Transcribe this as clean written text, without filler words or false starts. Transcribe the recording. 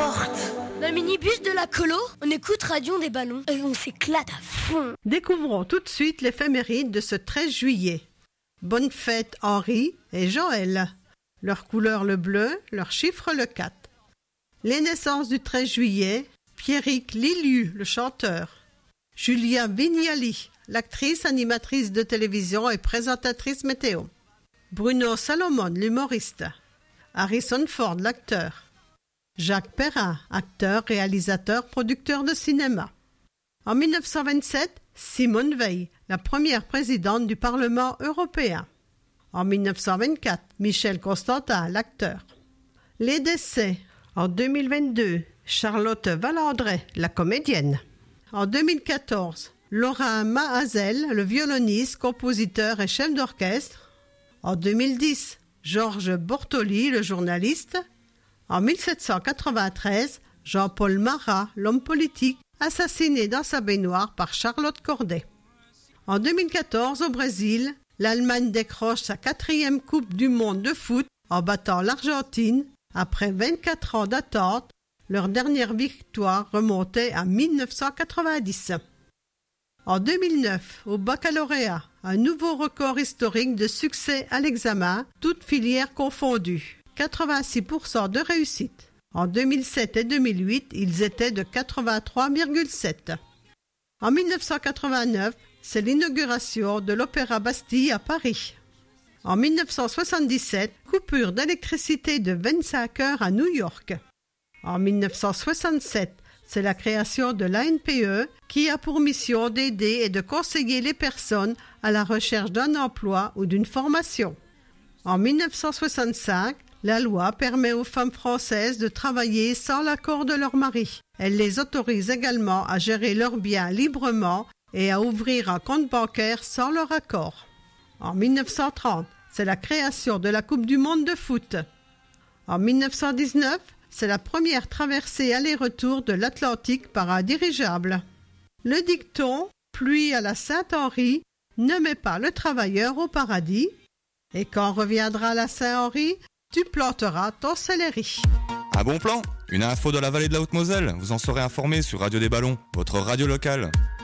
porte. Le minibus de la colo, on écoute Radio des Ballons et on s'éclate à fond. Découvrons tout de suite l'éphéméride de ce 13 juillet. Bonne fête Henri et Joël. Leur couleur le bleu, leur chiffre le 4. Les naissances du 13 juillet, Pierrick Liliu, le chanteur. Julia Vignali, l'actrice, animatrice de télévision et présentatrice météo. Bruno Salomon, l'humoriste. Harrison Ford, l'acteur. Jacques Perrin, acteur, réalisateur, producteur de cinéma. En 1927, Simone Veil, la première présidente du Parlement européen. En 1924, Michel Constantin, l'acteur. Les décès. En 2022, Charlotte Valandré, la comédienne. En 2014, Laurent Mahazel, le violoniste, compositeur et chef d'orchestre. En 2010, Georges Bortoli, le journaliste. En 1793, Jean-Paul Marat, l'homme politique, assassiné dans sa baignoire par Charlotte Corday. En 2014, au Brésil, l'Allemagne décroche sa 4e Coupe du monde de foot en battant l'Argentine. Après 24 ans d'attente, leur dernière victoire remontait à 1990. En 2009, au baccalauréat, un nouveau record historique de succès à l'examen, toutes filières confondues. 86% de réussite. En 2007 et 2008, ils étaient de 83,7. En 1989, c'est l'inauguration de l'Opéra Bastille à Paris. En 1977, coupure d'électricité de 25 heures à New York. En 1967, c'est la création de l'ANPE qui a pour mission d'aider et de conseiller les personnes à la recherche d'un emploi ou d'une formation. En 1965, la loi permet aux femmes françaises de travailler sans l'accord de leur mari. Elle les autorise également à gérer leurs biens librement et à ouvrir un compte bancaire sans leur accord. En 1930, c'est la création de la Coupe du monde de foot. En 1919, c'est la première traversée aller-retour de l'Atlantique par un dirigeable. Le dicton « Pluie à la Saint-Henri » ne met pas le travailleur au paradis. Et quand reviendra la Saint-Henri, tu planteras ton céleri. Un bon plan, une info de la vallée de la Haute-Moselle. Vous en serez informé sur Radio des Ballons, votre radio locale.